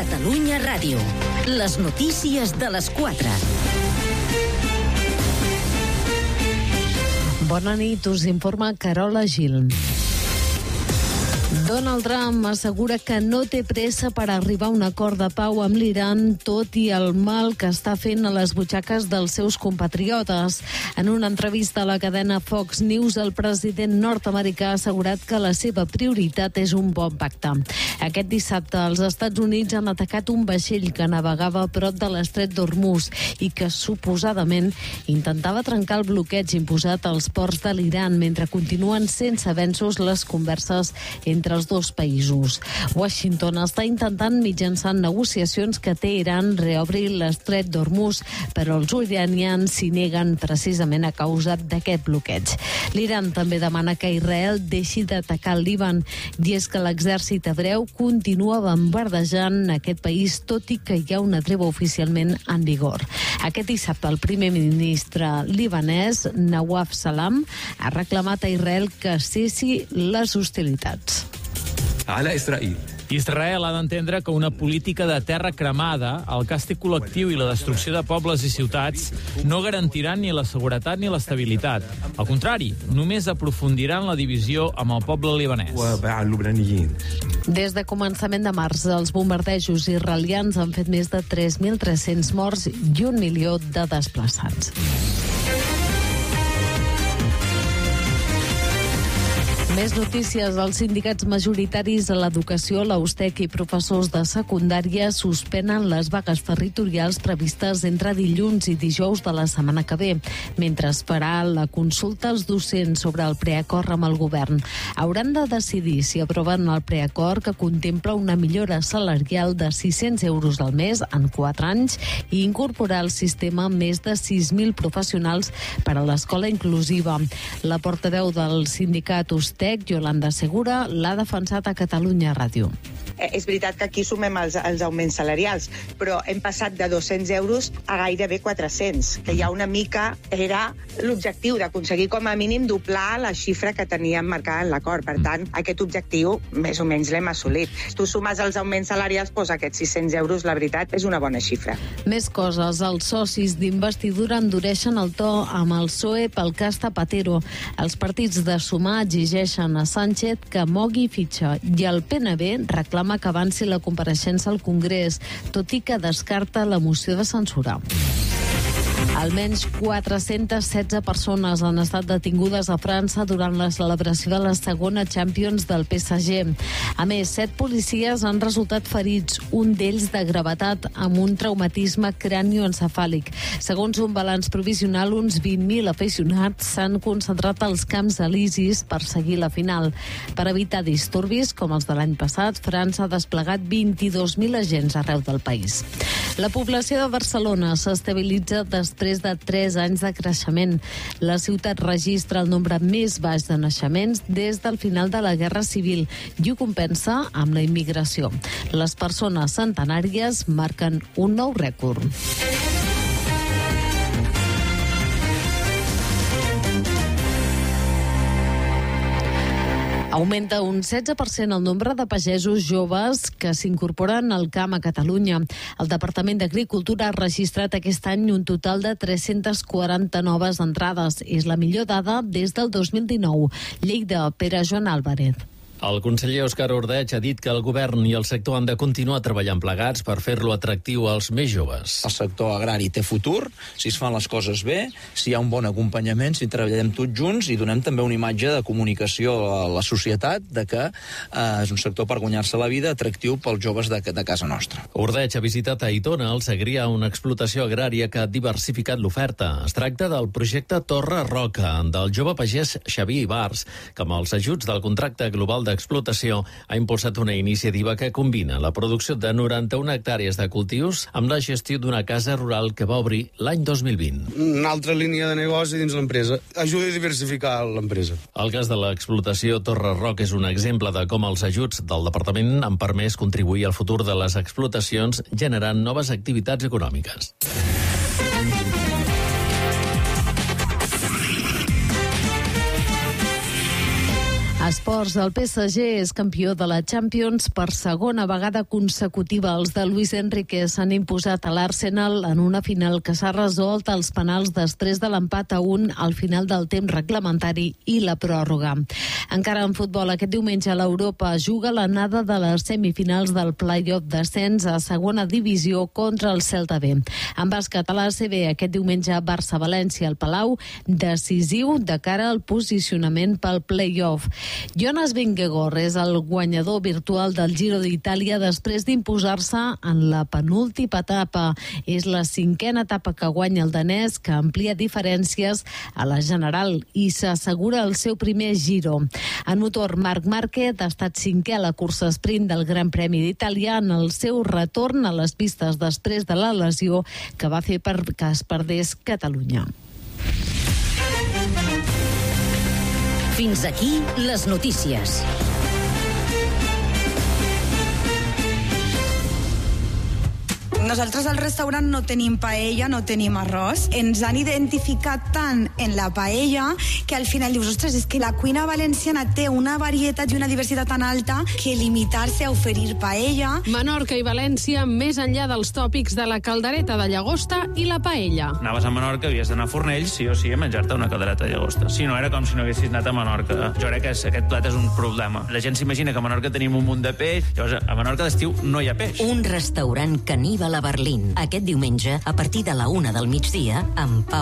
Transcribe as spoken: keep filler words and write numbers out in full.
Catalunya Ràdio. Les notícies de les quatre. Bona nit, us informa Carola Gil. Donald Trump assegura que no té pressa per arribar a un acord de pau amb l'Iran, tot i el mal que està fent a les butxaques dels seus compatriotes. En una entrevista a la cadena Fox News, el president nord-americà ha assegurat que la seva prioritat és un bon pacte. Aquest dissabte, els Estats Units han atacat un vaixell que navegava a prop de l'estret d'Hormuz i que suposadament intentava trencar el bloqueig imposat als ports de l'Iran mentre continuen sense avenços les converses entre entre els dos països. Washington està intentant mitjançant negociacions que Teheran reobri l'estret d'Hormuz, però els iranians s'hi neguen precisament a causa d'aquest bloqueig. L'Iran també demana que Israel deixi d'atacar el Líban, i és que l'exèrcit hebreu continua bombardejant aquest país, tot i que hi ha una treva oficialment en vigor. Aquest dissabte el primer ministre libanès, Nawaf Salam, ha reclamat a Israel que cessi les hostilitats. Israel ha d'entendre que una política de terra cremada, el càstig col·lectiu i la destrucció de pobles i ciutats no garantiran ni la seguretat ni l'estabilitat. Al contrari, només aprofundiran la divisió amb el poble libanès. Des de començament de març, els bombardejos israelians han fet més de tres mil tres-cents morts i un milió de desplaçats. Més notícies. Els sindicats majoritaris a l'educació, la USTEC i professors de secundària suspenen les vagues territorials previstes entre dilluns i dijous de la setmana que ve, mentre esperar la consulta als docents sobre el preacord amb el govern. Hauran de decidir si aproven el preacord, que contempla una millora salarial de sis-cents euros al mes en quatre anys i incorporar al sistema més de sis mil professionals per a l'escola inclusiva. La portaveu del sindicat USTEC, Yolanda Segura, l'ha defensat a Catalunya Ràdio. És veritat que aquí sumem els, els augments salarials, però hem passat de dos-cents euros a gairebé quatre-cents, que ja una mica era l'objectiu d'aconseguir com a mínim doblar la xifra que teníem marcada en l'acord. Per tant, aquest objectiu més o menys l'hem assolit. Si tu sumes els augments salarials, doncs aquests sis-cents euros, la veritat, és una bona xifra. Més coses. Els socis d'investidura endureixen el to amb el P S O E pel cas Zapatero. Els partits de Sumar exigeixen a Sánchez que mogui fitxa i el P N B reclama que avanci la compareixença al Congrés, tot i que descarta la moció de censura. Almenys quatre-centes setze persones han estat detingudes a França durant la celebració de la segona Champions del P S G. A més, set policies han resultat ferits, un d'ells de gravetat, amb un traumatisme cranioencefàlic. Segons un balanç provisional, uns vint mil aficionats s'han concentrat als Camps Elisis per seguir la final. Per evitar disturbis com els de l'any passat, França ha desplegat vint-i-dos mil agents arreu del país. La població de Barcelona s'estabilitza després de tres anys de creixement. La ciutat registra el nombre més baix de naixements des del final de la Guerra Civil i ho compensa amb la immigració. Les persones centenàries marquen un nou rècord. Augmenta un setze per cent el nombre de pagesos joves que s'incorporen al camp a Catalunya. El Departament d'Agricultura ha registrat aquest any un total de tres-centes quaranta noves entrades. És la millor dada des del dos mil dinou. Lleida, Pere Joan Álvarez. El conseller Òscar Ordeig ha dit que el govern i el sector han de continuar treballant plegats per fer-lo atractiu als més joves. El sector agrari té futur, si es fan les coses bé, si hi ha un bon acompanyament, si treballem tots junts i donem també una imatge de comunicació a la societat de que eh, és un sector per guanyar-se la vida atractiu pels joves de, de casa nostra. Ordeig ha visitat a Aitona, el Segrià, una explotació agrària que ha diversificat l'oferta. Es tracta del projecte Torre Roca, del jove pagès Xavier Ibars, que amb els ajuts del contracte global de d'explotació ha impulsat una iniciativa que combina la producció de noranta-una hectàrees de cultius amb la gestió d'una casa rural que va obrir l'any dos mil vint. Una altra línia de negoci dins l'empresa. Ajuda a diversificar l'empresa. El cas de l'explotació Torre Roca és un exemple de com els ajuts del departament han permès contribuir al futur de les explotacions generant noves activitats econòmiques. Esports, el P S G és campió de la Champions per segona vegada consecutiva. Els de Luis Enrique s'han imposat a l'Arsenal en una final que s'ha resolt als penals després de l'empat a un al final del temps reglamentari i la pròrroga. Encara en futbol, aquest diumenge l'Europa juga l'anada de les semifinals del play-off d'ascens a segona divisió contra el Celta B. En bàsquet a l'A C B, aquest diumenge Barça-València al Palau, decisiu de cara al posicionament pel play-off. Jonas Vingegaard és el guanyador virtual del Giro d'Itàlia després d'imposar-se en la penúltima etapa. És la cinquena etapa que guanya el danès, que amplia diferències a la general i s'assegura el seu primer Giro. En motor, Marc Márquez ha estat cinquè a la cursa sprint del Gran Premi d'Itàlia en el seu retorn a les pistes després de la lesió que va fer perquè es perdés Catalunya. Fins aquí les notícies. Nosaltres al restaurant no tenim paella, no tenim arròs. Ens han identificat tant en la paella que al final dius, ostres, és que la cuina valenciana té una varietat i una diversitat tan alta que limitar-se a oferir paella... Menorca i València, més enllà dels tòpics de la caldereta de llagosta i la paella. Anaves a Menorca, havies d'anar a Fornells, sí o sí, a menjar-te una caldereta de llagosta. Si no, era com si no haguessis anat a Menorca. Jo crec que aquest plat és un problema. La gent s'imagina que a Menorca tenim un munt de peix, llavors a Menorca d'estiu no hi ha peix. Un restaurant caníbal a Berlín. Aquest diumenge, a partir de la una del migdia, amb Pau